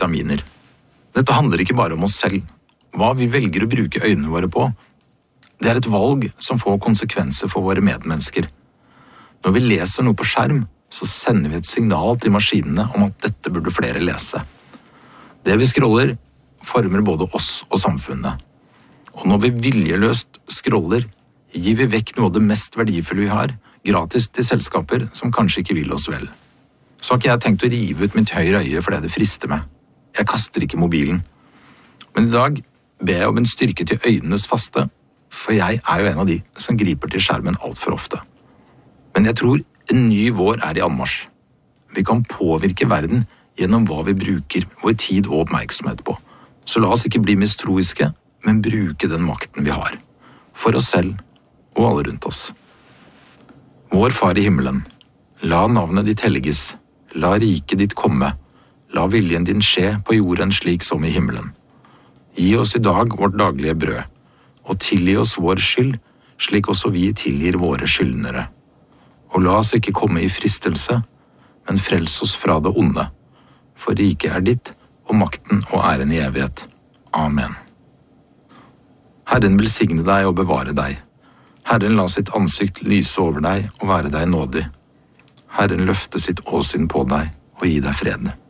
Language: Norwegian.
vitaminer. Dette handler ikke bare om oss selv. Hva vi velger å bruke øynene våre på, det er et valg som får konsekvenser for våre medmennesker. Når vi leser noe på skjerm, så sender vi et signal til maskinene om at dette burde flere lese. Det vi scroller, former både oss og samfunnet. Og når vi viljeløst scroller, gir vi vekk noe av det mest verdifulle vi har, gratis til selskaper som kanskje ikke vil oss vel. Så har ikke jeg tenkt å rive ut mitt høyre øye fordi det frister meg. Jeg kaster ikke mobilen. Men i dag ber jeg om en styrke til øynenes faste, for jeg er jo en av de som griper til skjermen alt for ofte. Men jeg tror en ny vår er i anmarsj. Vi kan påvirke verden gjennom hva vi bruker vår tid og oppmerksomhet på. Så la oss ikke bli mistroiske, men bruke den makten vi har. For oss selv og alle rundt oss. Vår Far i himmelen, la navnet ditt helliges, la riket ditt komme, la viljen din skje på jorden slik som i himmelen. Gi oss i dag vårt daglige brød, og tilgi oss vår skyld, slik også vi tilgir våre skyldnere. Og la oss ikke komme i fristelse, men frels oss fra det onde, for riket er ditt, og makten og æren i evighet. Amen. Herren velsigne deg og bevare deg. Herren la sitt ansikt lyse over deg og være deg nådig. Herren løfte sitt åsyn på deg og gi deg fred.